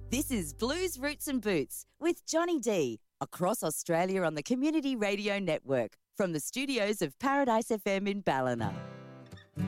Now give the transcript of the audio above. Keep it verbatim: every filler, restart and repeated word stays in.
This is Blues, Roots and Boots with Johnny D, across Australia on the Community Radio Network, from the studios of Paradise F M in Ballina.